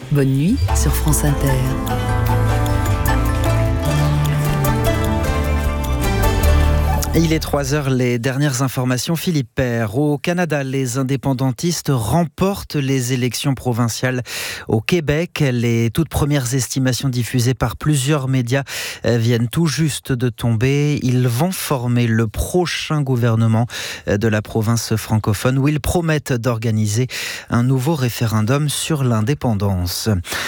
Bonne nuit sur France Inter. Il est 3h, les dernières informations. Philippe Père. Au Canada, les indépendantistes remportent les élections provinciales au Québec. Les toutes premières estimations diffusées par plusieurs médias viennent tout juste de tomber. Ils vont former le prochain gouvernement de la province francophone où ils promettent d'organiser un nouveau référendum sur l'indépendance.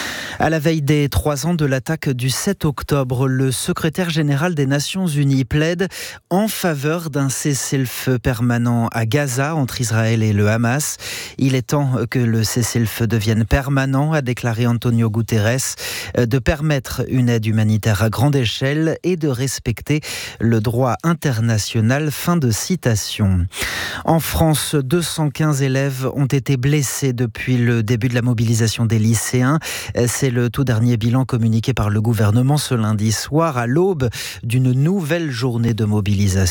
À la veille des 3 ans de l'attaque du 7 octobre, le secrétaire général des Nations Unies plaide en faveur d'un cessez-le-feu permanent à Gaza entre Israël et le Hamas. Il est temps que le cessez-le-feu devienne permanent, a déclaré Antonio Guterres, de permettre une aide humanitaire à grande échelle et de respecter le droit international. Fin de citation. En France, 215 élèves ont été blessés depuis le début de la mobilisation des lycéens. C'est le tout dernier bilan communiqué par le gouvernement ce lundi soir à l'aube d'une nouvelle journée de mobilisation.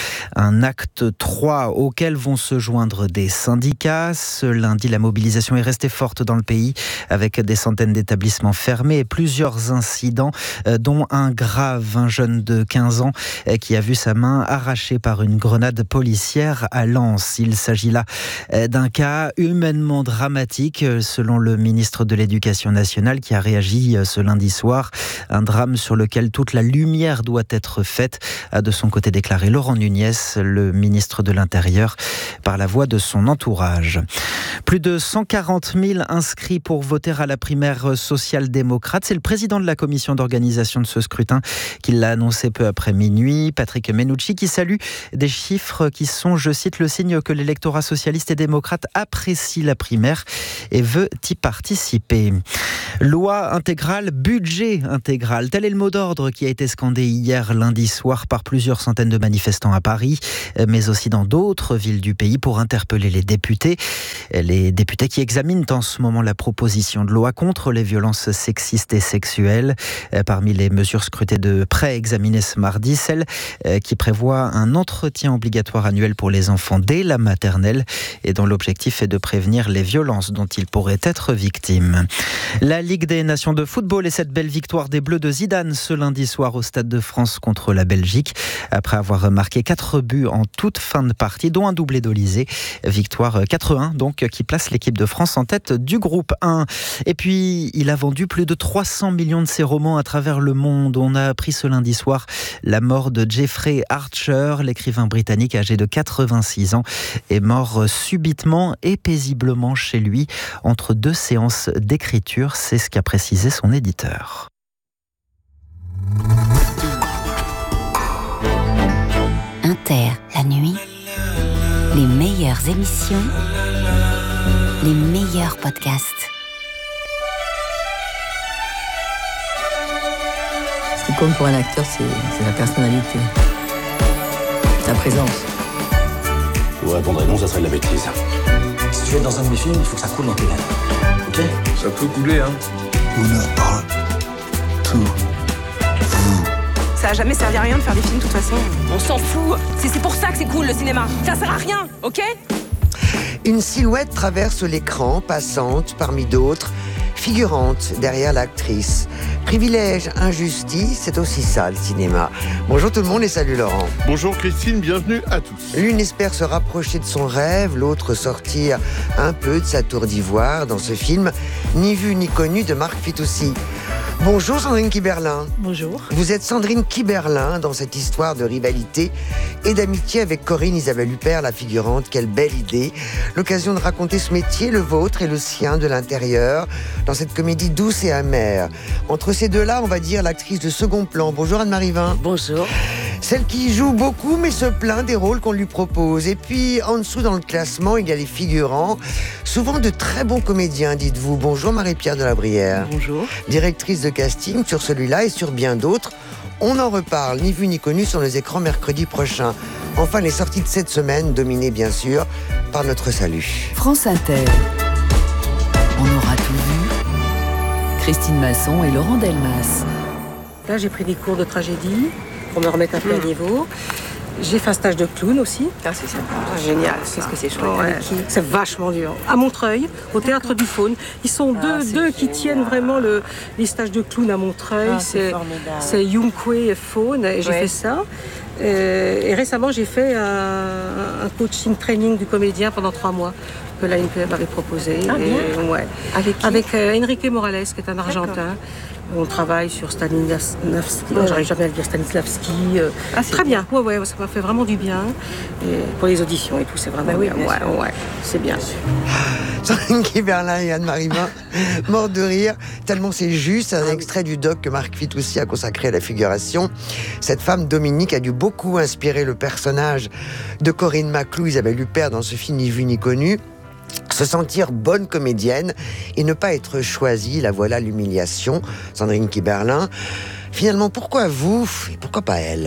Un acte 3 auquel vont se joindre des syndicats. Ce lundi, la mobilisation est restée forte dans le pays avec des centaines d'établissements fermés et plusieurs incidents, dont un grave, un jeune de 15 ans qui a vu sa main arrachée par une grenade policière à Lens. Il s'agit là d'un cas humainement dramatique, selon le ministre de l'Éducation nationale qui a réagi ce lundi soir. Un drame sur lequel toute la lumière doit être faite, a de son côté déclaré Laurent Nunez, le ministre de l'Intérieur, par la voix de son entourage. Plus de 140 000 inscrits pour voter à la primaire social-démocrate. C'est le président de la commission d'organisation de ce scrutin qui l'a annoncé peu après minuit, Patrick Menucci, qui salue des chiffres qui sont, je cite, le signe que l'électorat socialiste et démocrate apprécie la primaire et veut y participer. Loi intégrale, budget intégral. Tel est le mot d'ordre qui a été scandé hier lundi soir par plusieurs centaines de manifestants à Paris, mais aussi dans d'autres villes du pays pour interpeller les députés. Les députés qui examinent en ce moment la proposition de loi contre les violences sexistes et sexuelles. Parmi les mesures scrutées de près examinées ce mardi, celle qui prévoit un entretien obligatoire annuel pour les enfants dès la maternelle et dont l'objectif est de prévenir les violences dont ils pourraient être victimes. La Ligue des Nations de football et cette belle victoire des Bleus de Zidane ce lundi soir au Stade de France contre la Belgique. Après avoir marqué 4 buts en toute fin de partie, dont un doublé d'Olysée. Victoire 4-1, donc, qui place l'équipe de France en tête du groupe 1. Et puis, il a vendu plus de 300 millions de ses romans à travers le monde. On a appris ce lundi soir la mort de Jeffrey Archer, l'écrivain britannique âgé de 86 ans, est mort subitement et paisiblement chez lui entre 2 séances d'écriture. C'est ce qu'a précisé son éditeur. Inter, la nuit, les meilleures émissions, les meilleurs podcasts. Ce qui compte pour un acteur, c'est la personnalité, sa présence. Je vous répondrai non, ça serait de la bêtise. Si tu veux être dans un de mes films, il faut que ça coule dans tes veines. Ok ? Ça peut couler, hein. On parle tout. Ça a jamais servi à rien de faire des films de toute façon. On s'en fout. C'est pour ça que c'est cool le cinéma. Ça sert à rien, ok ? Une silhouette traverse l'écran, passante parmi d'autres, figurante derrière l'actrice. Privilège, injustice, c'est aussi ça le cinéma. Bonjour tout le monde et salut Laurent. Bonjour Christine, bienvenue à tous. L'une espère se rapprocher de son rêve, l'autre sortir un peu de sa tour d'ivoire dans ce film Ni vu ni connu de Marc Fitoussi. Bonjour Sandrine Kiberlin. Bonjour. Vous êtes Sandrine Kiberlin dans cette histoire de rivalité et d'amitié avec Corinne Isabelle Huppert, la figurante. Quelle belle idée. L'occasion de raconter ce métier, le vôtre et le sien de l'intérieur, dans cette comédie douce et amère. Entre ces deux-là, on va dire l'actrice de second plan. Bonjour Anne-Marie Vin. Bonjour. Celle qui joue beaucoup mais se plaint des rôles qu'on lui propose. Et puis en dessous dans le classement, il y a les figurants, souvent de très bons comédiens, dites-vous. Bonjour Marie-Pierre de la Brière. Bonjour. Directrice de casting sur celui-là et sur bien d'autres. On en reparle, ni vu ni connu, sur les écrans mercredi prochain. Enfin, les sorties de cette semaine, dominées bien sûr par notre salut. France Inter. On aura tout vu. Christine Masson et Laurent Delmas. Là, j'ai pris des cours de tragédie pour me remettre un peu à niveau. J'ai fait un stage de clown aussi. Ah, c'est sympa. C'est génial. Qu'est-ce que c'est chouette. Ouais. C'est vachement dur. À Montreuil, au Théâtre du Faune. Ils sont deux qui tiennent vraiment les stages de clown à Montreuil. C'est Yung Kwe et Faune. Et j'ai fait ça. Et récemment, j'ai fait un coaching training du comédien pendant 3 mois que la NPM m'avait proposé. Avec qui? Avec Enrique Morales, qui est un Argentin. On travaille sur Stanislavski. J'arrive jamais à le dire, Stanislavski. Très bien. Ouais, ça m'a fait vraiment du bien. Et pour les auditions et tout, c'est vraiment bien. Ouais, c'est bien. Sandrine Kiberlin et Anne-Marie Vin, morte de rire, tellement c'est juste. Un extrait du doc que Marc Fitoussi a consacré à la figuration. Cette femme, Dominique, a dû beaucoup inspirer le personnage de Corinne Maclou, Isabelle Huppert, dans ce film Ni vu ni connu. Se sentir bonne comédienne et ne pas être choisie, la voilà l'humiliation. Sandrine Kiberlin. Finalement, pourquoi vous et pourquoi pas elle?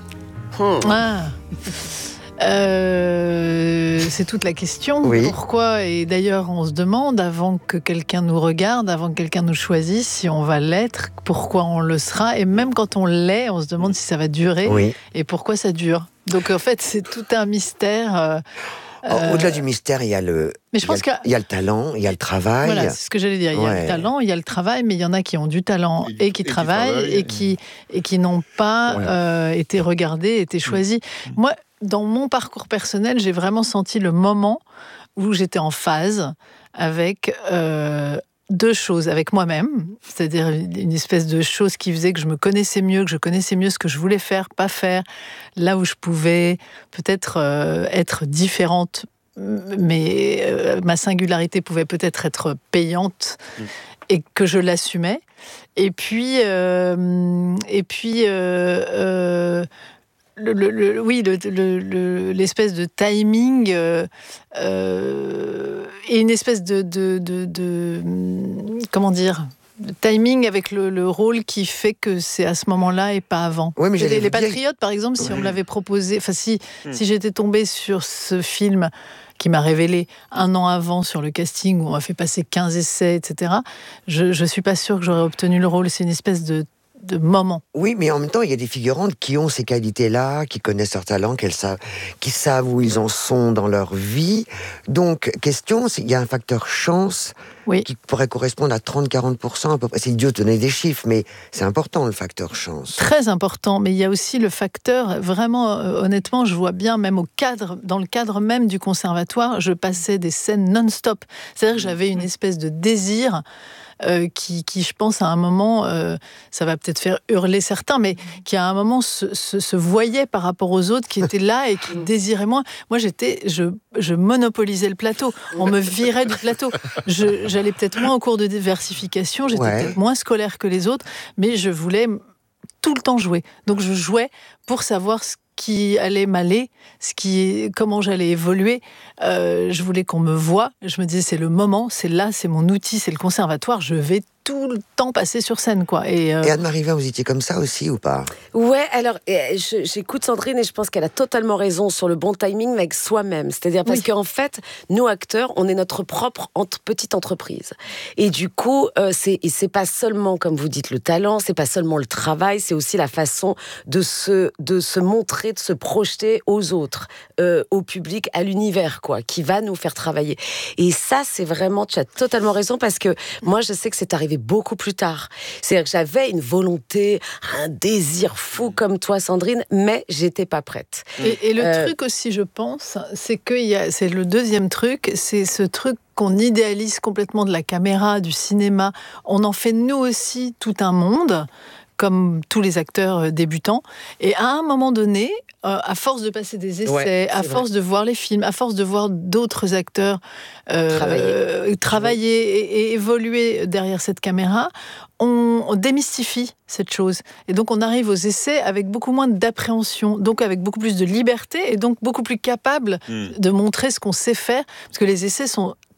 C'est toute la question. Oui. Pourquoi? Et d'ailleurs, on se demande, avant que quelqu'un nous regarde, avant que quelqu'un nous choisisse, si on va l'être, pourquoi on le sera. Et même quand on l'est, on se demande si ça va durer et pourquoi ça dure. Donc en fait, c'est tout un mystère. Au-delà du mystère, il y a le talent, il y a le travail. Voilà, c'est ce que j'allais dire. Il y a le talent, il y a le travail, mais il y en a qui ont du talent et qui travaillent et qui n'ont pas été regardés, été choisis. Moi, dans mon parcours personnel, j'ai vraiment senti le moment où j'étais en phase avec 2 choses, avec moi-même, c'est-à-dire une espèce de chose qui faisait que je me connaissais mieux, que je connaissais mieux ce que je voulais faire, pas faire, là où je pouvais peut-être être différente, mais ma singularité pouvait peut-être être payante et que je l'assumais. Et puis l'espèce de timing et une espèce de comment dire, de timing avec le rôle qui fait que c'est à ce moment-là et pas avant. Ouais, mais les Patriotes, par exemple, si on me l'avait proposé, si j'étais tombée sur ce film qui m'a révélé 1 an avant sur le casting où on m'a fait passer 15 essais, etc., je suis pas sûre que j'aurais obtenu le rôle. C'est une espèce de moment. Oui, mais en même temps, il y a des figurantes qui ont ces qualités-là, qui connaissent leur talent, qui savent où ils en sont dans leur vie. Donc, question, il y a un facteur chance qui pourrait correspondre à 30-40% à peu près. C'est idiot de donner des chiffres, mais c'est important, le facteur chance. Très important, mais il y a aussi le facteur, vraiment, honnêtement, je vois bien, même dans le cadre même du conservatoire, je passais des scènes non-stop. C'est-à-dire que j'avais une espèce de désir qui, je pense, à un moment, ça va peut-être faire hurler certains, mais qui, à un moment, se voyait par rapport aux autres qui étaient là et qui désiraient moins. Moi, je monopolisais le plateau. On me virait du plateau. J'allais peut-être moins en cours de diversification, j'étais peut-être moins scolaire que les autres, mais je voulais tout le temps jouer. Donc, je jouais pour savoir ce qui allait m'aller, comment j'allais évoluer. Je voulais qu'on me voie. Je me disais, c'est le moment, c'est là, c'est mon outil, c'est le conservatoire. Je vais tout le temps passer sur scène, quoi. Et Anne-Marie Vin, vous étiez comme ça aussi ou pas? Ouais, alors j'écoute Sandrine et je pense qu'elle a totalement raison sur le bon timing avec soi-même. C'est-à-dire parce qu'en fait, nous acteurs, on est notre propre petite entreprise. Et du coup, c'est pas seulement, comme vous dites, le talent, c'est pas seulement le travail, c'est aussi la façon de se montrer, de se projeter aux autres, au public, à l'univers, quoi, qui va nous faire travailler. Et ça, c'est vraiment, tu as totalement raison, parce que moi, je sais que c'est arrivé beaucoup plus tard. C'est-à-dire que j'avais une volonté, un désir fou comme toi, Sandrine, mais j'étais pas prête. Et le truc aussi, je pense, c'est c'est le deuxième truc, c'est ce truc qu'on idéalise complètement de la caméra, du cinéma. On en fait nous aussi tout un monde, comme tous les acteurs débutants. Et à un moment donné, à force de passer des essais, à force de voir les films, à force de voir d'autres acteurs travailler et évoluer derrière cette caméra, on démystifie cette chose. Et donc, on arrive aux essais avec beaucoup moins d'appréhension, donc avec beaucoup plus de liberté et donc beaucoup plus capable de montrer ce qu'on sait faire, parce que les essais sont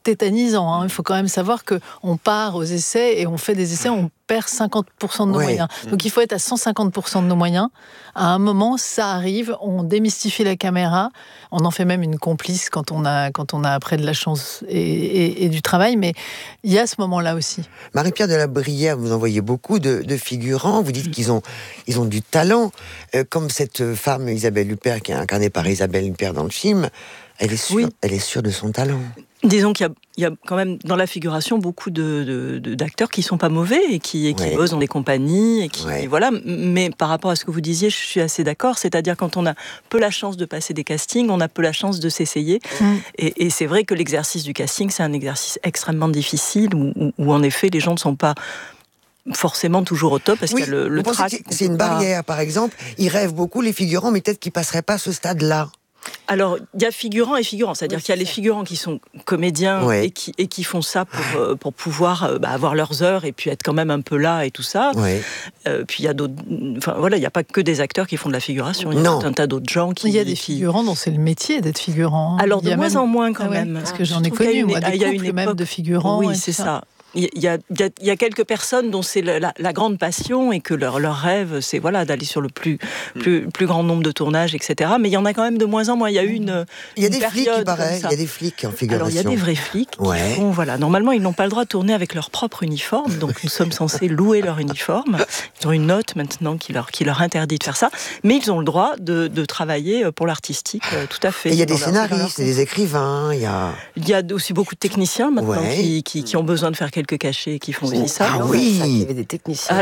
tétanisant. Hein. Il faut quand même savoir qu'on part aux essais et on fait des essais, on perd 50% de nos moyens. Donc il faut être à 150% de nos moyens. À un moment, ça arrive, on démystifie la caméra, on en fait même une complice quand on a après de la chance et du travail, mais il y a ce moment-là aussi. Marie-Pierre de la Brière, vous envoyez beaucoup de figurants, vous dites qu'ils ont du talent, comme cette femme Isabelle Huppert qui est incarnée par Isabelle Huppert dans le film, elle est sûre de son talent. Disons qu'il y a quand même dans la figuration beaucoup d'acteurs qui sont pas mauvais et qui bossent dans des compagnies et qui voilà. Mais par rapport à ce que vous disiez, je suis assez d'accord. C'est-à-dire quand on a peu la chance de passer des castings, on a peu la chance de s'essayer. Et c'est vrai que l'exercice du casting, c'est un exercice extrêmement difficile où en effet les gens ne sont pas forcément toujours au top parce qu'il y a le trac. C'est une barrière, par exemple. Ils rêvent beaucoup les figurants, mais peut-être qu'ils passeraient pas ce stade-là. Alors, il y a figurants et figurants, c'est-à-dire qu'il y a les figurants qui sont comédiens et qui font ça pour pouvoir avoir leurs heures et puis être quand même un peu là et tout ça. Puis il y a d'autres... Enfin, voilà, il n'y a pas que des acteurs qui font de la figuration, il y a tout un tas d'autres gens qui... Il y a des figurants dont c'est le métier d'être figurant. Alors, de moins en moins quand même. Parce que j'en ai connu, moi, des couples même de figurants. Oui, c'est ça. Il y a quelques personnes dont c'est la grande passion et que leur rêve, c'est d'aller sur le plus grand nombre de tournages, etc. Mais il y en a quand même de moins en moins. Il y a eu une Il y a des période flics, il paraît. Il y a des flics en figuration. Alors, il y a des vrais flics qui font, normalement, ils n'ont pas le droit de tourner avec leur propre uniforme. Donc, nous sommes censés louer leur uniforme. Ils ont une note maintenant qui leur interdit de faire ça. Mais ils ont le droit de travailler pour l'artistique, tout à fait. Et il y a des scénaristes, des écrivains, il y a aussi beaucoup de techniciens maintenant qui ont besoin de faire quelques cachets qui font aussi ça. Ah oui, il y avait des techniciens.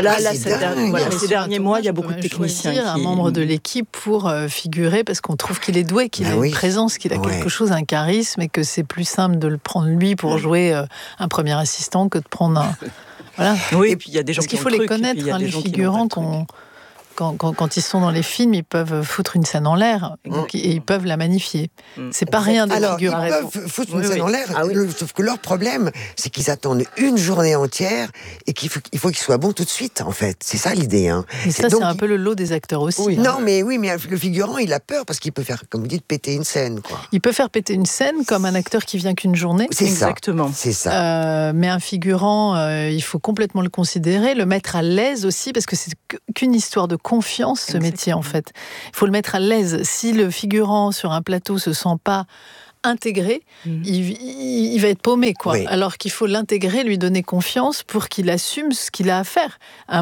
Ces derniers mois, il y a beaucoup de techniciens. Un membre de l'équipe pour figurer parce qu'on trouve qu'il est doué, qu'il a une présence, qu'il a quelque chose, un charisme, et que c'est plus simple de le prendre lui pour jouer un premier assistant que de prendre un. Voilà. Oui, et puis il y a des gens parce qu'il faut les connaître, les figurants quand ils sont dans les films, ils peuvent foutre une scène en l'air et ils peuvent la magnifier. C'est pas rien de figurer. Alors, ils peuvent foutre une scène en l'air, sauf que leur problème, c'est qu'ils attendent une journée entière et qu'il faut qu'ils soient bons tout de suite, en fait. C'est ça l'idée. Et ça, c'est un peu le lot des acteurs aussi. Oui. Non, mais le figurant, il a peur parce qu'il peut faire, comme vous dites, péter une scène, quoi. Il peut faire péter une scène comme un acteur qui vient qu'une journée. C'est exactement. C'est ça. Mais un figurant, il faut complètement le considérer, le mettre à l'aise aussi, parce que c'est qu'une histoire de confiance, ce métier, en fait. Il faut le mettre à l'aise. Si le figurant sur un plateau se sent pas intégré, il va être paumé, quoi. Oui. Alors qu'il faut l'intégrer, lui donner confiance pour qu'il assume ce qu'il a à faire.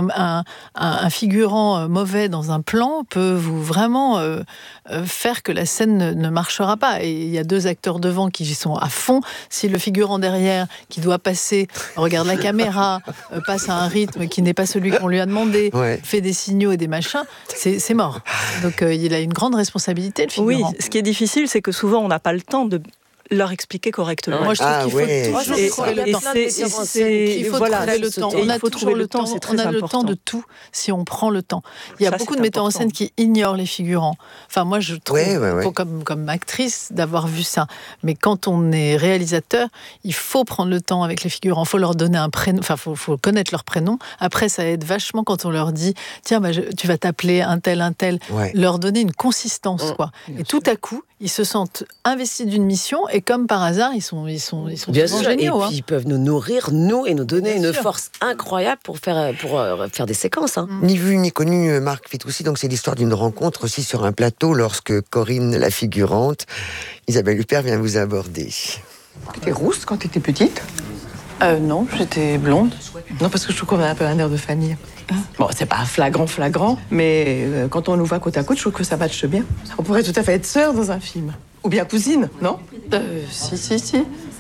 Un figurant mauvais dans un plan peut vous vraiment faire que la scène ne marchera pas. Et il y a deux acteurs devant qui sont à fond. Si le figurant derrière, qui doit passer, regarde la caméra, passe à un rythme qui n'est pas celui qu'on lui a demandé, fait des signaux et des machins, c'est mort. Donc il a une grande responsabilité, le figurant. Oui, ce qui est difficile, c'est que souvent on n'a pas le temps de leur expliquer correctement. Moi, je trouve qu'il faut toujours trouver le temps. Il faut trouver le temps. On a toujours le temps. On a le temps de tout si on prend le temps. Il y a beaucoup de metteurs en scène qui ignorent les figurants. Enfin, moi, je trouve, comme actrice, d'avoir vu ça. Mais quand on est réalisateur, il faut prendre le temps avec les figurants. Il faut leur donner un prénom. Enfin, faut connaître leur prénom. Après, ça aide vachement quand on leur dit tiens, tu vas t'appeler un tel. Leur donner une consistance, quoi. Et tout à coup, ils se sentent investis d'une mission et comme par hasard, ils sont bien sûr, géniaux. Et puis ils peuvent nous nourrir, nous, et nous donner une force incroyable pour faire des séquences. Ni vu ni connu, Marc Fitoussi, donc c'est l'histoire d'une rencontre aussi sur un plateau lorsque Corinne, la figurante, Isabelle Huppert vient vous aborder. Tu étais rousse quand tu étais petite ? Non, j'étais blonde. Non, parce que je trouve qu'on a un peu un air de famille. Bon, c'est pas flagrant, mais quand on nous voit côte à côte, je trouve que ça matche bien. On pourrait tout à fait être sœurs dans un film. Ou bien cousine, non ? Si.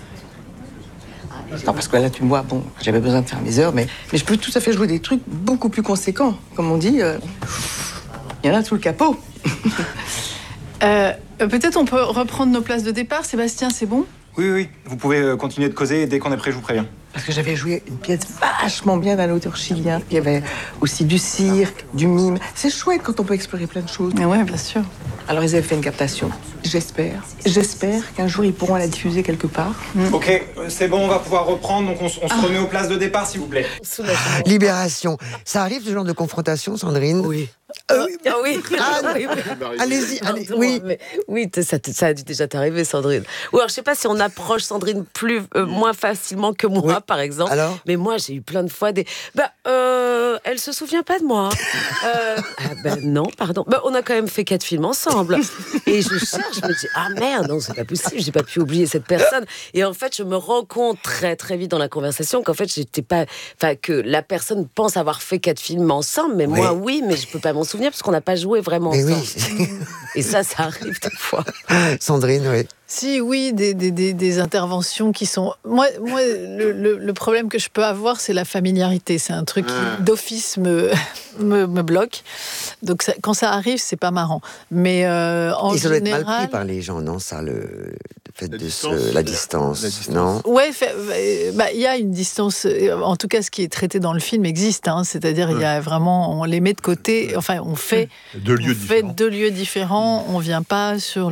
Non, parce que là, tu me vois, bon, j'avais besoin de faire mes heures, mais je peux tout à fait jouer des trucs beaucoup plus conséquents. Comme on dit, il y en a sous le capot. Peut-être on peut reprendre nos places de départ. Sébastien, c'est bon ? Oui, vous pouvez continuer de causer et dès qu'on est prêt, je vous préviens. Parce que j'avais joué une pièce vachement bien d'un auteur chilien. Il y avait aussi du cirque, du mime. C'est chouette quand on peut explorer plein de choses. Ouais, bien sûr. Alors ils avaient fait une captation. J'espère qu'un jour ils pourront la diffuser quelque part. Ok, c'est bon, on va pouvoir reprendre. Donc on se remet aux places de départ, s'il vous plaît. Libération. Ça arrive ce genre de confrontation, Sandrine ? Oui. oui. Allez-y, Pardon, oui. Mais, oui, ça a dû déjà t'arriver, Sandrine. Ou alors, je sais pas si on approche Sandrine moins facilement que moi, par exemple. Alors mais moi, j'ai eu plein de fois des... elle se souvient pas de moi. Non, pardon. On a quand même fait 4 films ensemble. Et je cherche, je me dis, ah merde, non, c'est pas possible, j'ai pas pu oublier cette personne. Et en fait, je me rends compte très très vite dans la conversation qu'en fait, que la personne pense avoir fait 4 films ensemble, mais moi, oui, mais je peux pas m'en souvenir parce qu'on n'a pas joué vraiment ensemble. Oui. Et ça arrive des fois. Sandrine, oui. Si, oui, des interventions qui sont... Moi le problème que je peux avoir, c'est la familiarité. C'est un truc qui, d'office, me bloque. Donc, quand ça arrive, c'est pas marrant. Mais en général... Ça doit être mal pris par les gens, non, ça, le fait la distance, non? Ouais, il y a une distance. En tout cas, ce qui est traité dans le film existe. C'est-à-dire, il y a vraiment... On les met de côté. Enfin, on fait 2 lieux différents. On vient pas sur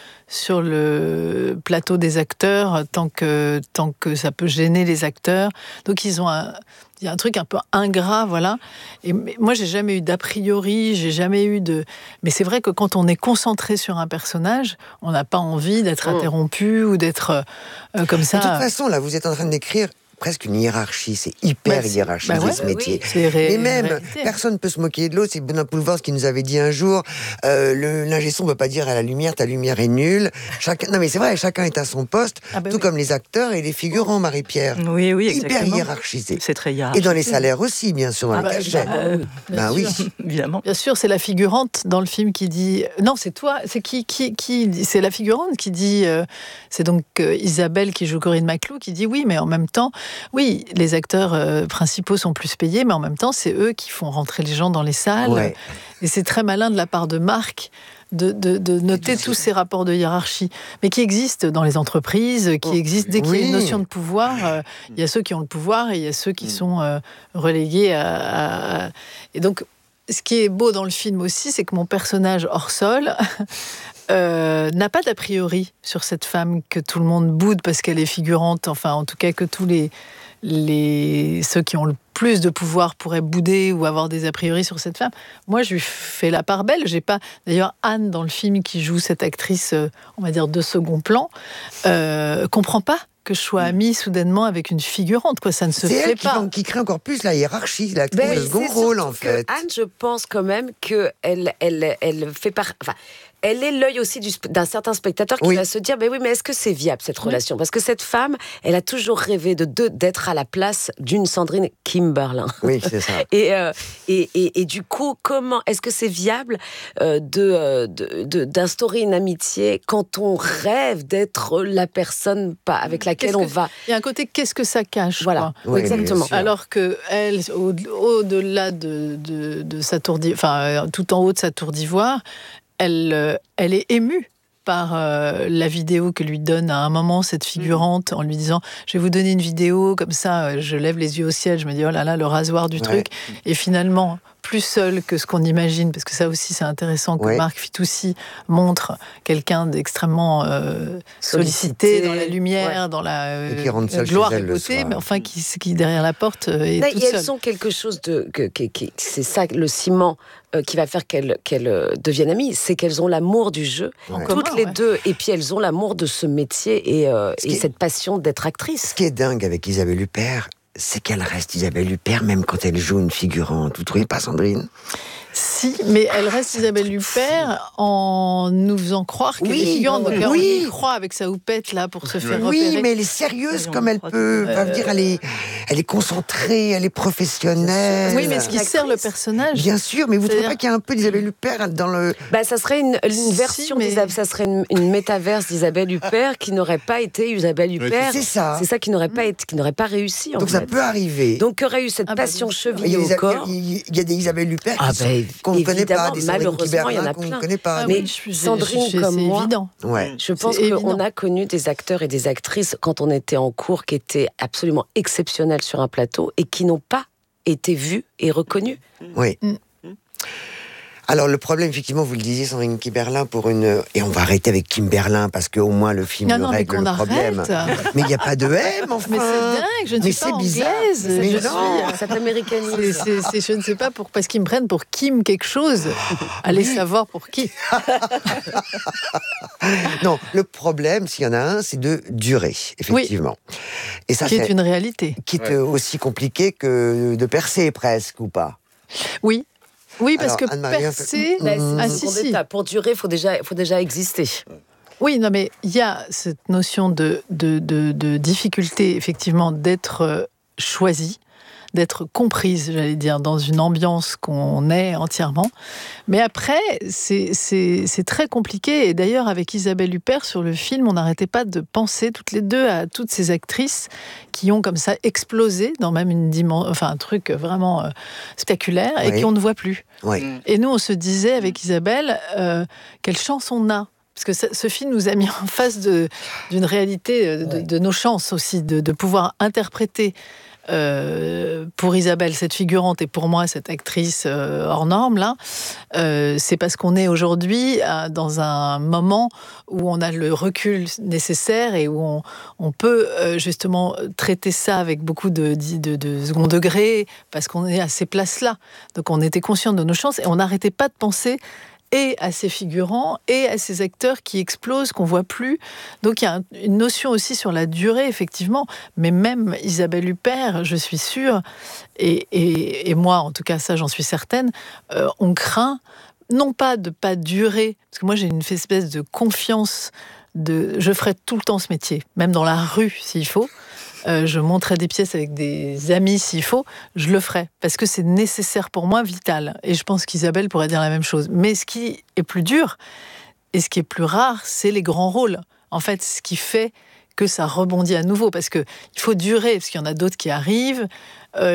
le plateau des acteurs tant que ça peut gêner les acteurs. Donc il y a un truc un peu ingrat, voilà. Et moi, j'ai jamais eu d'a priori, j'ai jamais eu de... Mais c'est vrai que quand on est concentré sur un personnage, on n'a pas envie d'être interrompu ou d'être comme ça. De toute façon, là, vous êtes en train de décrire presque une hiérarchie, c'est hyper hiérarchisé ce métier. Mais même, personne ne peut se moquer de l'autre. C'est Benoît Poelvoorde qui nous avait dit un jour, l'ingé son ne peut pas dire à la lumière, ta lumière est nulle. Non mais c'est vrai, chacun est à son poste, tout comme les acteurs et les figurants, Marie-Pierre. Oui, exactement. Hyper hiérarchisé. C'est très hiérarchisé. Et dans les salaires aussi, bien sûr, dans le cachet. Oui, évidemment. Bien sûr, c'est la figurante dans le film qui dit... Non, c'est toi, c'est qui c'est la figurante qui dit... c'est donc Isabelle qui joue Corinne Maclou qui dit oui, mais en même temps... Oui, les acteurs principaux sont plus payés, mais en même temps, c'est eux qui font rentrer les gens dans les salles. Ouais. Et c'est très malin de la part de Marc de noter tous ces rapports de hiérarchie, mais qui existent dans les entreprises, qui existent dès qu'il y a une notion de pouvoir. Il y a ceux qui ont le pouvoir et il y a ceux qui sont relégués à... Et donc, ce qui est beau dans le film aussi, c'est que mon personnage hors sol... n'a pas d'a priori sur cette femme que tout le monde boude parce qu'elle est figurante, enfin en tout cas que tous ceux qui ont le plus de pouvoir pourraient bouder ou avoir des a priori sur cette femme. Moi, je lui fais la part belle. J'ai pas... D'ailleurs, Anne, dans le film, qui joue cette actrice, on va dire, de second plan, comprend pas que je sois amie soudainement avec une figurante, quoi. Ça ne se fait pas. C'est qui crée encore plus la hiérarchie, l'actrice de second rôle, en fait. Anne, je pense quand même qu'elle fait part... Enfin, elle est l'œil aussi d'un certain spectateur qui va se dire mais est-ce que c'est viable cette relation? Parce que cette femme, elle a toujours rêvé d'être à la place d'une Sandrine Kimberlin. Oui, c'est ça. Et du coup, comment est-ce que c'est viable d'instaurer une amitié quand on rêve d'être la personne avec laquelle on va? Il y a un côté qu'est-ce que ça cache? Voilà, oui, exactement. Alors que elle, au-delà de sa tour, enfin tout en haut de sa tour d'ivoire. Elle est émue par la vidéo que lui donne à un moment cette figurante en lui disant « Je vais vous donner une vidéo, comme ça, je lève les yeux au ciel, je me dis « Oh là là, le rasoir du truc ». Et finalement, plus seul que ce qu'on imagine, parce que ça aussi c'est intéressant que Marc Fitoussi montre quelqu'un d'extrêmement sollicité dans la lumière, dans la gloire et beauté, mais enfin qui derrière la porte est toute seule. Elles ont quelque chose c'est ça le ciment qui va faire qu'elles deviennent amies, c'est qu'elles ont l'amour du jeu, toutes les deux, et puis elles ont l'amour de ce métier et cette passion d'être actrice. Ce qui est dingue avec Isabelle Huppert, c'est qu'elle reste Isabelle Huppert même quand elle joue une figurante. Vous ne trouvez pas, Sandrine? Si, mais elle reste Isabelle Huppert en nous faisant croire qu'elle est figurante. Donc on y croit avec sa houppette là pour se faire repérer. Oui, mais elle est sérieuse comme elle peut. Elle est concentrée, elle est professionnelle. Oui, mais ce qui sert le personnage. Bien sûr, mais vous ne trouvez pas qu'il y a un peu d'Isabelle Huppert dans le... ça serait une version ça serait une métaverse d'Isabelle Huppert qui n'aurait pas été Isabelle Huppert. C'est ça. C'est ça qui n'aurait pas réussi. Donc ça peut arriver. Donc il y aurait eu cette passion chevillée au corps. Il y a des Isabelle Huppert qu'on ne connaît pas, des Sandrine Kimberlin qu'on ne connaît pas. Mais Sandrine comme moi, évident. Je pense qu'on a connu des acteurs et des actrices quand on était en cours qui étaient absolument exceptionnels sur un plateau et qui n'ont pas été vus et reconnus. Oui. Alors le problème, effectivement, vous le disiez, Sandrine Kiberlin, et on va arrêter avec Kim Berlin parce qu'au moins le film règle le problème. Mais il n'y a pas de M, enfin. Mais c'est dingue, je ne suis pas anglaise. Mais non, ça t'américanise. Je ne sais pas parce qu'ils me prennent pour Kim quelque chose. Allez savoir pour qui. Non, le problème, s'il y en a un, c'est de durer, effectivement. Oui. Et ça, qui est une réalité. Qui est aussi compliqué que de percer, presque, ou pas? Oui. Oui, parce Alors, que percer... Pour durer, il faut déjà exister. Oui, non, mais il y a cette notion de difficulté, effectivement, d'être choisi, d'être comprise, j'allais dire, dans une ambiance qu'on est entièrement. Mais après, c'est très compliqué. Et d'ailleurs, avec Isabelle Huppert, sur le film, on n'arrêtait pas de penser toutes les deux à toutes ces actrices qui ont comme ça explosé dans même une dimension, enfin un truc vraiment spectaculaire, et qui on ne voit plus. Oui. Et nous, on se disait avec Isabelle, quelle chance on a. Parce que ce film nous a mis en face d'une réalité de nos chances aussi, de pouvoir interpréter pour Isabelle, cette figurante, et pour moi, cette actrice hors norme, là, c'est parce qu'on est aujourd'hui dans un moment où on a le recul nécessaire et où on peut justement traiter ça avec beaucoup de second degré, parce qu'on est à ces places-là. Donc on était conscient de nos chances et on n'arrêtait pas de penser et à ces figurants, et à ces acteurs qui explosent, qu'on ne voit plus. Donc il y a une notion aussi sur la durée, effectivement. Mais même Isabelle Huppert, je suis sûre, et moi, en tout cas, ça, j'en suis certaine, on craint, non pas de pas durer, parce que moi, j'ai une espèce de confiance, je ferai tout le temps ce métier, même dans la rue, s'il faut. Je monterai des pièces avec des amis s'il faut, je le ferai, parce que c'est nécessaire pour moi, vital. Et je pense qu'Isabelle pourrait dire la même chose. Mais ce qui est plus dur, et ce qui est plus rare, c'est les grands rôles. En fait, ce qui fait que ça rebondit à nouveau, parce qu'il faut durer, parce qu'il y en a d'autres qui arrivent, on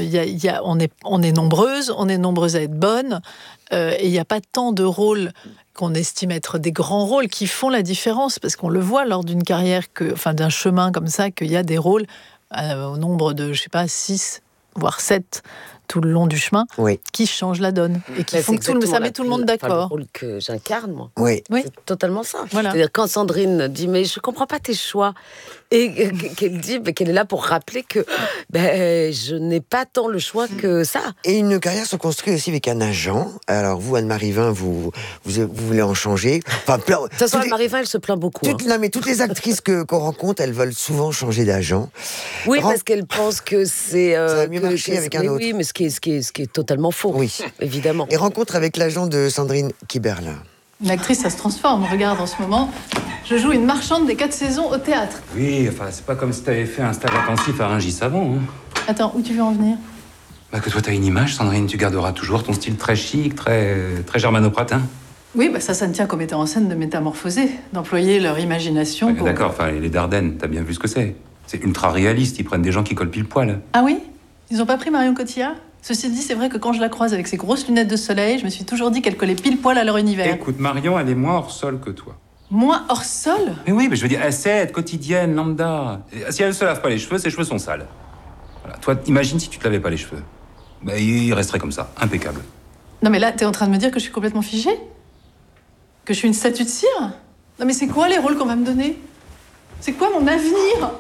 est nombreuses à être bonnes, et il n'y a pas tant de rôles qu'on estime être des grands rôles qui font la différence, parce qu'on le voit lors d'une carrière, d'un chemin comme ça, qu'il y a des rôles au nombre de, 6, voire 7, tout le long du chemin, qui changent la donne et qui font que ça met tout le monde d'accord. Le rôle que j'incarne, moi. Oui. C'est totalement ça. Voilà. C'est-à-dire, quand Sandrine dit « mais je comprends pas tes choix », et qu'elle dit qu'elle est là pour rappeler que je n'ai pas tant le choix que ça. Et une carrière se construit aussi avec un agent. Alors vous, Anne-Marie Vin, vous voulez en changer. Enfin, de toute façon, Anne-Marie Vin, elle se plaint beaucoup. Non, mais toutes les actrices qu'on rencontre, elles veulent souvent changer d'agent. Oui, parce qu'elles pensent que c'est... ça va mieux marcher avec un autre. Oui, mais ce qui est totalement faux, évidemment. Et rencontre avec l'agent de Sandrine Kiberlin. Une actrice, ça se transforme. Regarde, en ce moment, je joue une marchande des 4 saisons au théâtre. Oui, enfin, c'est pas comme si t'avais fait un stage intensif à Rungis avant. Hein. Attends, où tu veux en venir? Que toi, t'as une image, Sandrine, tu garderas toujours ton style très chic, très germano-pratin. Oui, ça ne tient qu'aux metteurs en scène de métamorphoser, d'employer leur imagination pour... D'accord, enfin, les Dardennes, t'as bien vu ce que c'est. C'est ultra réaliste, ils prennent des gens qui collent pile poil. Ah oui? Ils ont pas pris Marion Cotillard? Ceci dit, c'est vrai que quand je la croise avec ses grosses lunettes de soleil, je me suis toujours dit qu'elle collait pile poil à leur univers. Écoute, Marion, elle est moins hors sol que toi. Moins hors sol? Mais oui, mais je veux dire, elle sait être quotidienne, lambda. Et si elle se lave pas les cheveux, ses cheveux sont sales. Voilà. Toi, imagine si tu te lavais pas les cheveux. Il resterait comme ça, impeccable. Non mais là, t'es en train de me dire que je suis complètement figée? Que je suis une statue de cire? Non mais c'est quoi les rôles qu'on va me donner? C'est quoi mon avenir?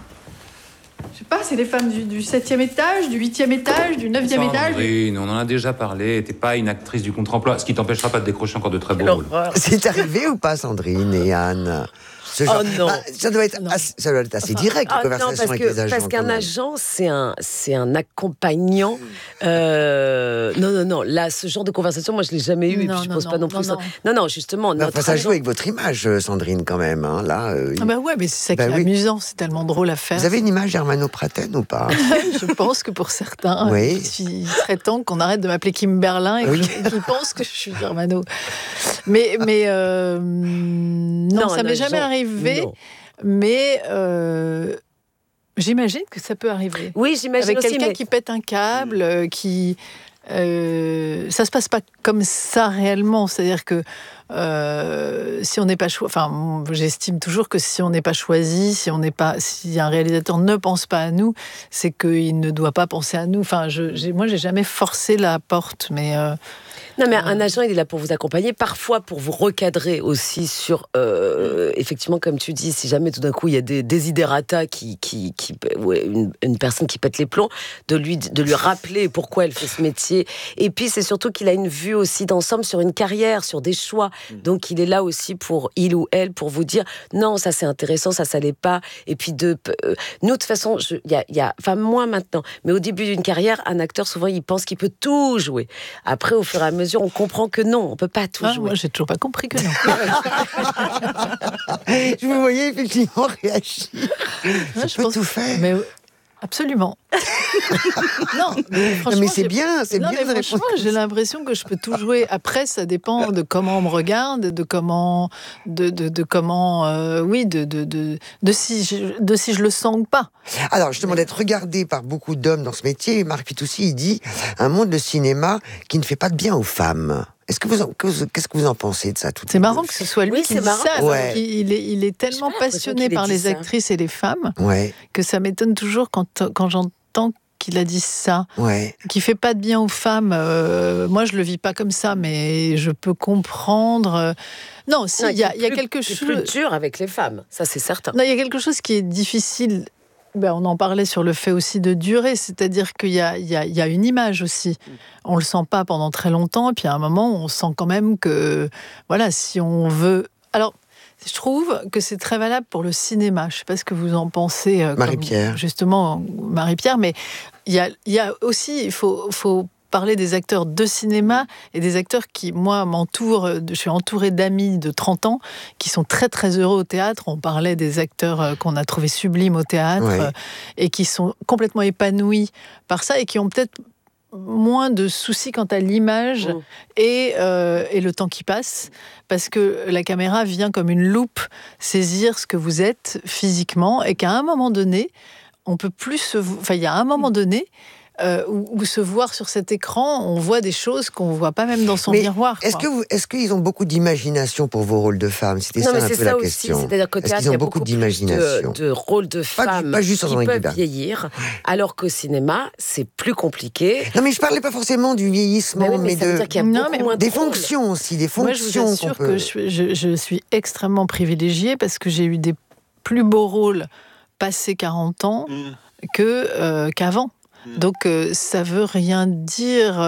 Je sais pas, c'est les femmes du 7e étage, du 8e étage, du 9e étage. Sandrine, on en a déjà parlé. T'es pas une actrice du contre-emploi, ce qui t'empêchera pas de décrocher encore de très beaux rôles. C'est arrivé ou pas, Sandrine et Anne? Oh non. Ça doit être assez direct, la conversation avec les agents. Parce qu'un agent, c'est un accompagnant. Non. Là, ce genre de conversation, moi, je l'ai jamais eu, et puis je pose pas non plus ça. Non, justement. Ça joue avec votre image, Sandrine, quand même. Hein, là, ouais, mais c'est ça qui est amusant, c'est tellement drôle à faire. Vous avez une image germano-prataine ou pas? Je pense que pour certains, il serait temps qu'on arrête de m'appeler Kim Berlin et qu'ils pensent que je suis germano. Mais non, ça m'est jamais arrivé. Non. Mais j'imagine que ça peut arriver. Oui, j'imagine avec aussi. Quelqu'un qui pète un câble, ça se passe pas comme ça réellement. C'est-à-dire que si on n'est pas enfin, j'estime toujours que si on n'est pas choisi, si un réalisateur ne pense pas à nous, c'est qu'il ne doit pas penser à nous. Enfin, moi, j'ai jamais forcé la porte, mais. Non, mais un agent, il est là pour vous accompagner, parfois pour vous recadrer aussi sur, effectivement, comme tu dis, si jamais tout d'un coup il y a des desiderata une personne qui pète les plombs, de lui rappeler pourquoi elle fait ce métier. Et puis c'est surtout qu'il a une vue aussi d'ensemble sur une carrière, sur des choix. Donc il est là aussi il ou elle pour vous dire non, ça c'est intéressant, ça l'est pas. Et puis nous de toute façon, enfin moi maintenant, mais au début d'une carrière, un acteur souvent il pense qu'il peut tout jouer. Après au fur et à mesure, on comprend que non, on peut pas tout jouer. Moi, j'ai toujours pas compris que non. Je vous voyais effectivement réagir. Je peux tout faire. Mais absolument. Non, mais c'est bien, c'est bien. Mais franchement, j'ai l'impression que je peux tout jouer. Après, ça dépend de comment on me regarde, de si je le sens ou pas. Alors, justement, d'être regardé par beaucoup d'hommes dans ce métier, Marc Fitoussi, il dit un monde de cinéma qui ne fait pas de bien aux femmes. Qu'est-ce que vous en pensez de ça? C'est marrant que ce soit lui qui dit ça. Ouais. Il est tellement passionné par les actrices et les femmes que ça m'étonne toujours quand j'entends qu'il a dit ça, qui fait pas de bien aux femmes. Moi, je le vis pas comme ça, mais je peux comprendre. Non, si il y a quelque chose. C'est plus dur avec les femmes, ça c'est certain. Non, il y a quelque chose qui est difficile. On en parlait sur le fait aussi de durer, c'est-à-dire qu'il y a une image aussi. On le sent pas pendant très longtemps, et puis à un moment, on sent quand même que, voilà, si on veut. Alors, je trouve que c'est très valable pour le cinéma. Je sais pas ce que vous en pensez, Marie-Pierre. Justement, Marie-Pierre, mais il y a aussi, il faut parler des acteurs de cinéma et des acteurs qui, moi, m'entourent. Je suis entourée d'amis de 30 ans qui sont très, très heureux au théâtre. On parlait des acteurs qu'on a trouvés sublimes au théâtre et qui sont complètement épanouis par ça et qui ont peut-être moins de soucis quant à l'image et le temps qui passe, parce que la caméra vient comme une loupe saisir ce que vous êtes physiquement et qu'à un moment donné, on peut plus il y a un moment donné où se voir sur cet écran, on voit des choses qu'on ne voit pas même dans son miroir. Est-ce qu'ils ont beaucoup d'imagination pour vos rôles de femmes? C'était ça un peu la question. C'est-à-dire qu'au théâtre, il y a beaucoup d'imagination, de rôles de femmes pas juste qui peuvent vieillir, alors qu'au cinéma, c'est plus compliqué. Non, mais je ne parlais pas forcément du vieillissement, mais des fonctions aussi, des fonctions. Moi, je vous assure que je suis extrêmement privilégiée parce que j'ai eu des plus beaux rôles passés 40 ans qu'avant. Donc ça veut rien dire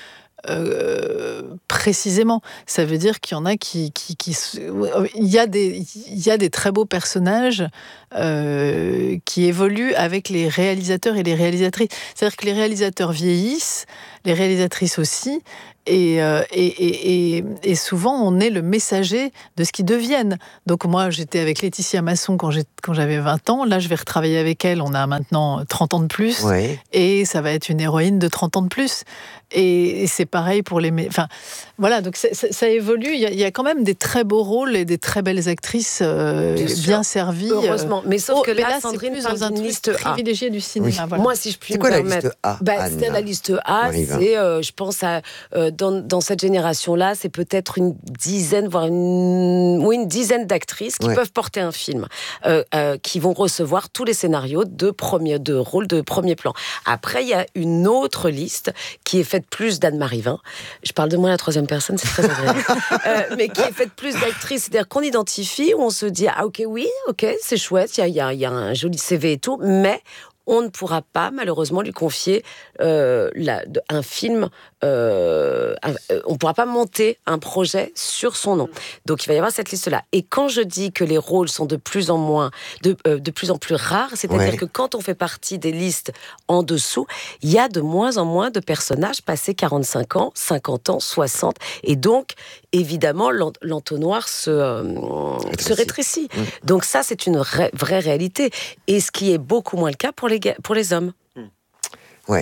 précisément. Ça veut dire qu'il y en a qui il y a des très beaux personnages qui évoluent avec les réalisateurs et les réalisatrices. C'est-à-dire que les réalisateurs vieillissent, les réalisatrices aussi, et souvent on est le messager de ce qu'ils deviennent. Donc moi j'étais avec Laetitia Masson quand j'avais 20 ans, là je vais retravailler avec elle, on a maintenant 30 ans de plus, et ça va être une héroïne de 30 ans de plus. Et c'est pareil pour les... Enfin, voilà, donc ça évolue. Il y a quand même des très beaux rôles et des très belles actrices bien servies. Heureusement. Mais sauf que là, Sandrine c'est plus dans un liste privilégié du cinéma. Oui. Voilà. Moi, si je puis me permettre... C'est la liste A, c'est, je pense, dans cette génération-là, c'est peut-être une dizaine, voire une dizaine d'actrices qui peuvent porter un film, qui vont recevoir tous les scénarios de rôles de premier plan. Après, il y a une autre liste qui est faite plus d'Anne-Marie Vin. Je parle de moi à la troisième personne, c'est très agréable. Mais qui est faite plus d'actrices, c'est-à-dire qu'on identifie, où on se dit, ah ok, c'est chouette, il y a un joli CV et tout, mais on ne pourra pas, malheureusement, lui confier un film. On ne pourra pas monter un projet sur son nom. Donc, il va y avoir cette liste-là. Et quand je dis que les rôles sont de plus en plus rares, c'est-à-dire que quand on fait partie des listes en dessous, il y a de moins en moins de personnages passés 45 ans, 50 ans, 60. Et donc, évidemment, l'entonnoir se rétrécit. Donc ça, c'est une vraie réalité. Et ce qui est beaucoup moins le cas pour les hommes. Ouais.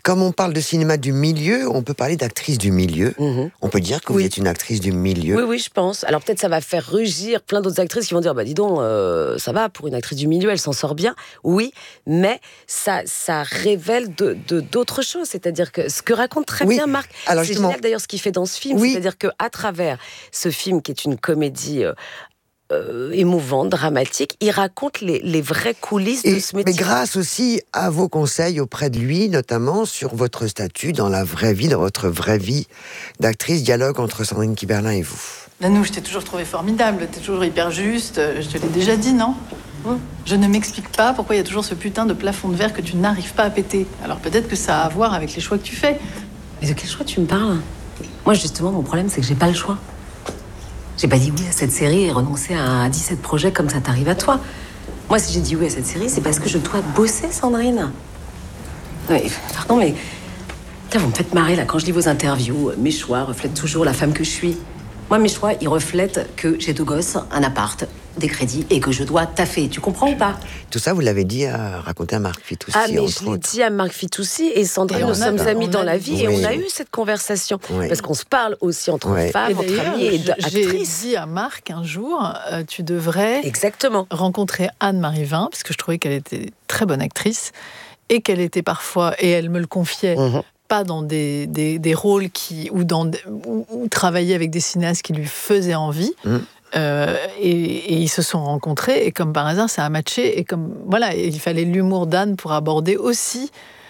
Comme on parle de cinéma du milieu, on peut parler d'actrice du milieu. On peut dire que vous êtes une actrice du milieu. Oui, je pense. Alors peut-être ça va faire rugir plein d'autres actrices qui vont dire, dis donc, ça va, pour une actrice du milieu, elle s'en sort bien. Oui, mais ça révèle d'autres choses. C'est-à-dire que ce que raconte très bien Marc, c'est génial d'ailleurs ce qu'il fait dans ce film. C'est-à-dire qu'à travers ce film qui est une comédie émouvante, dramatique, il raconte les vraies coulisses de ce métier. Mais grâce aussi à vos conseils auprès de lui, notamment sur votre statut dans la vraie vie, dans votre vraie vie d'actrice, dialogue entre Sandrine Kiberlin et vous. Nanou, je t'ai toujours trouvé formidable, t'es toujours hyper juste, je te l'ai déjà dit, non ? Je ne m'explique pas pourquoi il y a toujours ce putain de plafond de verre que tu n'arrives pas à péter. Alors peut-être que ça a à voir avec les choix que tu fais. Mais de quel choix tu me parles ? Moi, justement, mon problème, c'est que j'ai pas le choix. J'ai pas dit oui à cette série et renoncé à 17 projets comme ça t'arrive à toi. Moi, si j'ai dit oui à cette série, c'est parce que je dois bosser, Sandrine. Mais, pardon, mais... vous me faites marrer, là, quand je lis vos interviews. Mes choix reflètent toujours la femme que je suis. Moi, mes choix, ils reflètent que j'ai 2 gosses, un appart, des crédits et que je dois taffer. Tu comprends ou pas ? Tout ça, vous l'avez dit raconté à Marc Fitoussi. Ah, mais je l'ai dit à Marc Fitoussi et Sandrine, nous sommes amis dans la vie et on a eu cette conversation. Parce qu'on se parle aussi entre femmes, entre amis et actrices. J'ai dit à Marc un jour, tu devrais rencontrer Anne-Marie Vin, parce que je trouvais qu'elle était très bonne actrice et qu'elle était parfois, et elle me le confiait, pas dans des rôles ou travailler avec des cinéastes qui lui faisaient envie. Et ils se sont rencontrés et comme par hasard ça a matché et comme voilà, il fallait l'humour d'Anne pour aborder aussi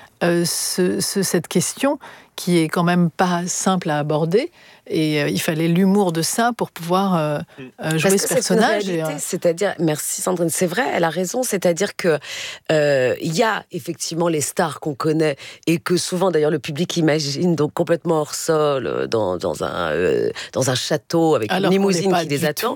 cette question qui est quand même pas simple à aborder et il fallait l'humour de ça pour pouvoir jouer ce personnage. C'est-à-dire, merci Sandrine, c'est vrai, elle a raison, c'est-à-dire que il y a effectivement les stars qu'on connaît et que souvent d'ailleurs le public imagine donc complètement hors sol dans un château avec une limousine qui les attend.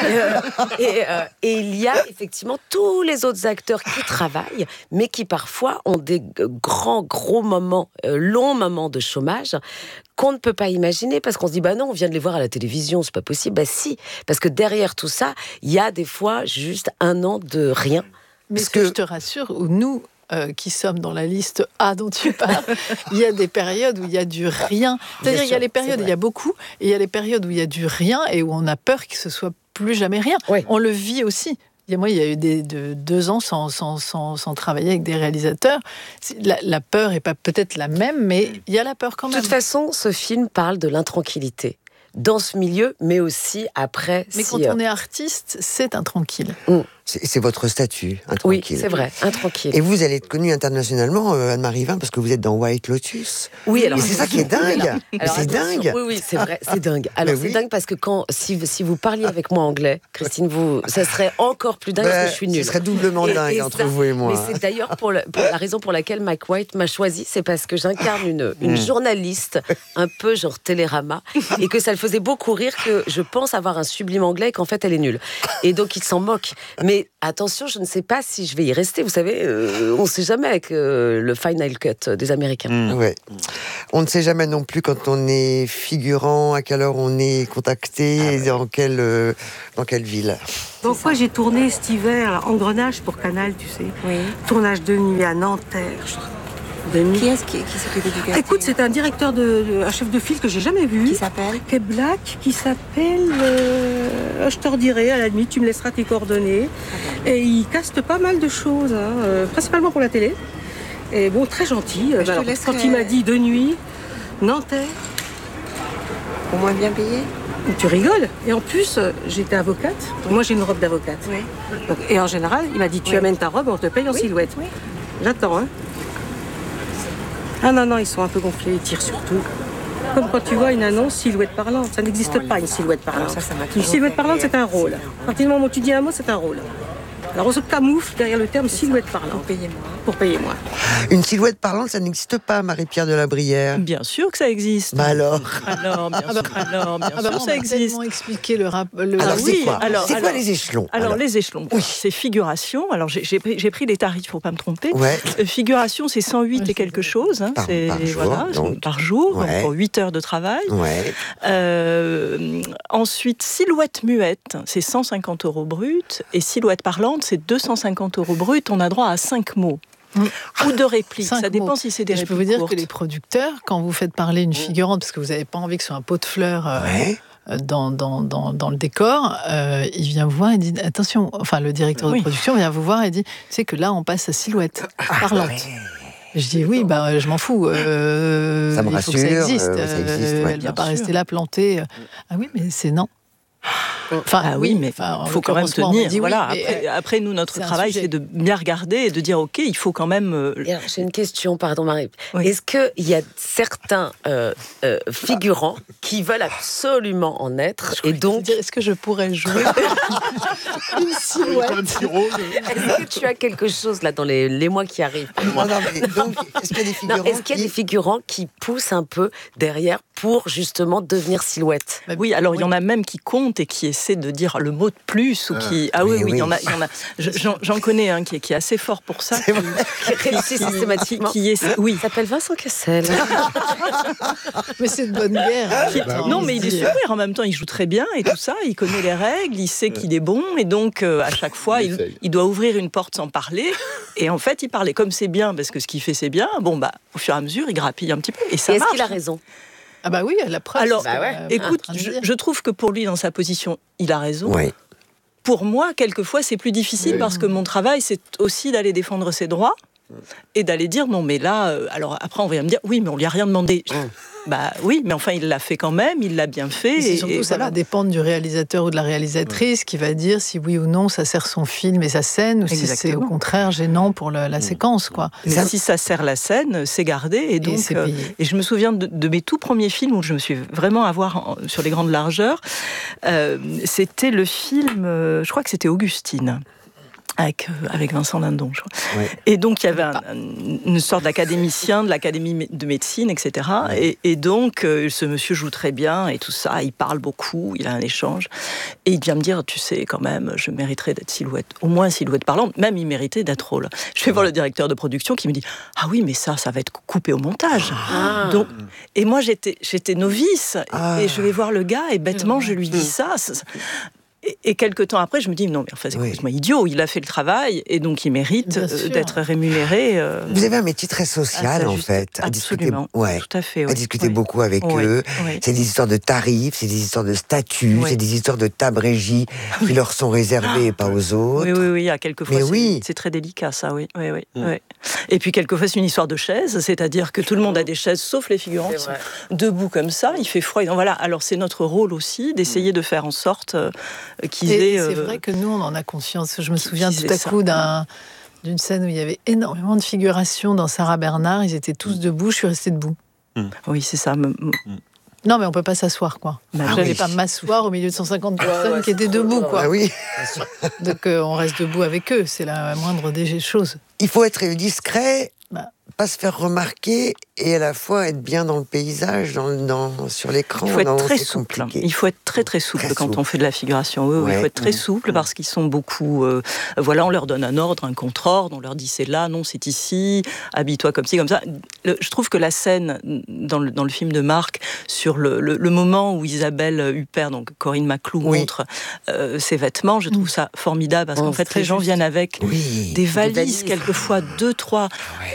Et il y a effectivement tous les autres acteurs qui travaillent mais qui parfois ont des gros moments, longs moments de chômage qu'on ne peut pas imaginer parce qu'on se dit non, on vient de les voir à la télévision, c'est pas possible. Si, parce que derrière tout ça, il y a des fois juste 1 an de rien. Mais je te rassure, nous qui sommes dans la liste A dont tu parles, il y a des périodes où il y a du rien. C'est-à-dire il y a les périodes où il y a beaucoup et il y a les périodes où il y a du rien et où on a peur que ce soit plus jamais rien. On le vit aussi. Moi, il y a eu 2 ans sans travailler avec des réalisateurs. La peur n'est pas peut-être la même, mais il y a la peur quand même. De toute façon, ce film parle de l'intranquillité. Dans ce milieu, mais aussi après. Mais quand on est artiste, c'est intranquille. C'est votre statut, intranquille. Oui, c'est vrai, intranquille. Et vous allez être connue internationalement, Anne-Marie Vin, parce que vous êtes dans White Lotus. Oui, alors. Et c'est ça qui est dingue. C'est dingue. Oui, c'est vrai, c'est dingue. Alors c'est dingue parce que si vous parliez avec moi anglais, Christine, ça serait encore plus dingue parce que je suis nulle. Ce serait doublement dingue entre vous et moi. Mais c'est d'ailleurs pour la raison pour laquelle Mike White m'a choisi, c'est parce que j'incarne une journaliste un peu genre Télérama et que ça le faisait beaucoup rire que je pense avoir un sublime anglais et qu'en fait elle est nulle. Et donc il s'en moque. Mais attention, je ne sais pas si je vais y rester. Vous savez, on ne sait jamais avec le final cut des Américains. Ouais. On ne sait jamais non plus quand on est figurant, à quelle heure on est contacté, et dans quelle ville. Donc moi j'ai tourné cet hiver là, Engrenage pour Canal, tu sais. Oui. Tournage de nuit à Nanterre. Qui est-ce qui s'occupait du casting? Écoute, c'est un directeur un chef de file que j'ai jamais vu. Qui s'appelle? Qui est black, qui s'appelle... je te redirai, à la limite, tu me laisseras tes coordonnées. Okay. Et il caste pas mal de choses, principalement pour la télé. Et bon, très gentil. Alors, quand il m'a dit de nuit, Nanterre... Au moins bien payé? Tu rigoles. Et en plus, j'étais avocate. Moi, j'ai une robe d'avocate. Oui. Donc, et en général, il m'a dit, tu amènes ta robe, on te paye en silhouette. Oui. J'attends, hein. Ah non, ils sont un peu gonflés, ils tirent surtout. Comme quand tu vois une annonce silhouette parlante. Ça n'existe pas, une silhouette parlante. Une silhouette parlante, c'est un rôle. À partir du moment où tu dis un mot, c'est un rôle. Alors on se camoufle derrière le terme silhouette parlante. Pour payer moins. Une silhouette parlante, ça n'existe pas, Marie-Pierre de la Brière. Bien sûr que ça existe. Bah alors bien sûr, ça existe. Comment expliquer le rap Alors c'est quoi quoi les échelons? Alors les échelons, c'est figuration. Alors j'ai pris les tarifs pour pas me tromper. Ouais. Figuration, c'est 108 et quelque chose. Hein. Par jour, donc pour 8 heures de travail. Ouais. Ensuite, silhouette muette, c'est 150 € brut. Et silhouette parlante, c'est 250 € brut. On a droit à 5 mots. ou de répliques. 5 ça dépend mots. si c'est des Et je répliques peux vous dire courtes. que les producteurs, quand vous faites parler une figurante, parce que vous n'avez pas envie que ce soit un pot de fleurs dans le décor, il vient vous voir et dit attention, enfin le directeur de production vient vous voir et dit tu sais que là on passe à silhouette parlante. Je dis oui, je m'en fous. Ça me il faut que ça rassure, existe. ouais, Elle ne va pas rester là plantée. Ah oui, mais c'est non. Enfin, mais il faut quand même tenir. Voilà. Après, nous, notre travail, c'est de bien regarder et de dire, OK, il faut quand même... J'ai une question, pardon Marie. Oui. Est-ce qu'il y a certains figurants qui veulent absolument en être et donc... Est-ce que je pourrais jouer une silhouette? Est-ce que tu as quelque chose là dans les mois qui arrivent? Est-ce qu'il y a des figurants, des figurants qui poussent un peu derrière pour justement devenir silhouette? Oui, alors il y en a même qui comptent et qui essaient de dire le mot de plus ou qui... Ah oui, il y en a. J'en connais un qui est assez fort pour ça. Qui réussit systématiquement. Oui. Il s'appelle Vincent Cassel. Mais c'est de bonne guerre. Non, mais il est super. En même temps, il joue très bien et tout ça. Il connaît les règles, il sait qu'il est bon. Et donc, à chaque fois, il doit ouvrir une porte sans parler. Et en fait, il parlait comme c'est bien, parce que ce qu'il fait, c'est bien. Bon, au fur et à mesure, il grappille un petit peu. Et ça marche. Est-ce qu'il a raison? Ah bah oui, la preuve. Alors, écoute, je trouve que pour lui, dans sa position, il a raison. Oui. Pour moi, quelquefois, c'est plus difficile parce que mon travail, c'est aussi d'aller défendre ses droits et d'aller dire non, mais là, alors après, on va me dire oui, mais on lui a rien demandé. Bah oui, mais enfin, il l'a fait quand même, il l'a bien fait. Et surtout, ça va dépendre du réalisateur ou de la réalisatrice qui va dire si oui ou non ça sert son film et sa scène, ou si c'est au contraire gênant pour la séquence, quoi. Mais si ça sert la scène, c'est gardé. Et donc, et je me souviens de mes tout premiers films où je me suis vraiment à voir sur les grandes largeurs. C'était le film, je crois que c'était Augustine. Avec Vincent Lindon, je crois. Oui. Et donc, il y avait une sorte d'académicien de l'Académie de médecine, etc. Oui. Et donc, ce monsieur joue très bien et tout ça. Il parle beaucoup, il a un échange. Et il vient me dire, tu sais, quand même, je mériterais d'être silhouette. Au moins silhouette parlante. Même, il méritait d'être rôle. Je vais voir le directeur de production qui me dit, ah oui, mais ça va être coupé au montage. Donc, et moi, j'étais novice. Et je vais voir le gars et bêtement, je lui dis ça. Et quelques temps après, je me dis, non, mais enfin, c'est complètement idiot, il a fait le travail, et donc il mérite d'être rémunéré. Vous avez un métier très social, en fait. Absolument, tout à fait. À discuter beaucoup avec eux. C'est des histoires de tarifs, c'est des histoires de statuts, c'est des histoires de tables régies qui leur sont réservées et pas aux autres. Oui, quelquefois, c'est très délicat, ça, oui. Et puis, quelquefois, c'est une histoire de chaises, c'est-à-dire que tout le monde a des chaises, sauf les figurants qui sont debout comme ça, il fait froid. Donc, voilà, alors c'est notre rôle aussi d'essayer de faire en sorte... C'est vrai que nous, on en a conscience. Je me souviens tout à coup d'une scène où il y avait énormément de figurations dans Sarah Bernard. Ils étaient tous debout, je suis restée debout. Oui, c'est ça. Non, mais on peut pas s'asseoir, quoi. Je n'allais pas m'asseoir au milieu de 150 personnes qui étaient debout, quoi. Ah oui. Donc on reste debout avec eux, c'est la moindre des choses. Il faut être discret, pas se faire remarquer et à la fois être bien dans le paysage, sur l'écran. Il faut être très souple. Il faut être très très souple quand on fait de la figuration. Oui, il faut être très souple parce qu'ils sont beaucoup. On leur donne un ordre, un contre-ordre, on leur dit c'est là, non, c'est ici, habille-toi comme ci, comme ça. Je trouve que la scène dans le film de Marc, sur le moment où Isabelle Huppert, donc Corinne Maclou, montre ses vêtements, je trouve ça formidable parce qu'en fait, les gens viennent avec des valises, quelquefois 2-3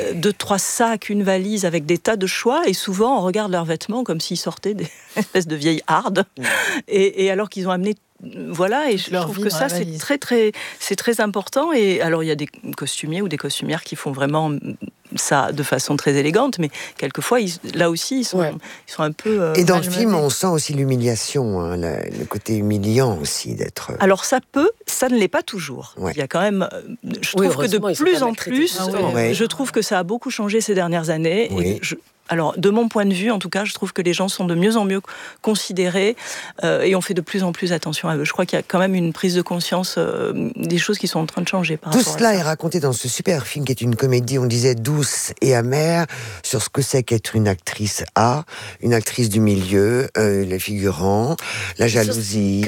sacs, une valise avec des tas de choix, et souvent on regarde leurs vêtements comme s'ils sortaient des espèces de vieilles hardes, et alors qu'ils ont amené et je trouve que ça c'est très important. Et alors il y a des costumiers ou des costumières qui font vraiment ça de façon très élégante, mais quelquefois là aussi ils sont un peu et dans le film on sent aussi l'humiliation, le côté humiliant aussi d'être. Alors ça ne l'est pas toujours. Il y a quand même, je trouve que de plus en plus, je trouve que ça a beaucoup changé ces dernières années. Et alors, de mon point de vue, en tout cas, je trouve que les gens sont de mieux en mieux considérés et on fait de plus en plus attention à eux. Je crois qu'il y a quand même une prise de conscience des choses qui sont en train de changer par rapport à ça. Tout cela est raconté dans ce super film qui est une comédie, on disait, douce et amère, sur ce que c'est qu'être une actrice une actrice du milieu, les figurants, la jalousie.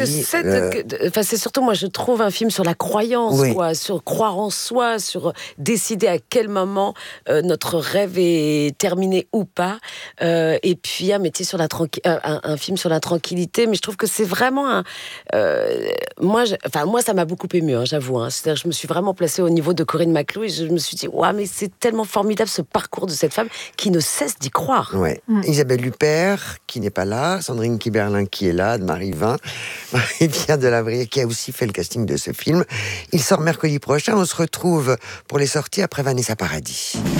C'est surtout, moi, je trouve un film sur la croyance, sur croire en soi, sur décider à quel moment notre rêve est terminé ou pas. Et puis un métier sur un film sur la tranquillité. Mais je trouve que c'est vraiment moi, ça m'a beaucoup ému, hein, j'avoue. Hein. C'est-à-dire, je me suis vraiment placée au niveau de Corinne Maclou et je me suis dit, ouais, mais c'est tellement formidable ce parcours de cette femme qui ne cesse d'y croire. Ouais. Isabelle Huppert, qui n'est pas là, Sandrine Kiberlin, qui est là, de Marie-Vin, Marie-Pierre Delavrier, qui a aussi fait le casting de ce film. Il sort mercredi prochain. On se retrouve pour les sorties après Vanessa Paradis.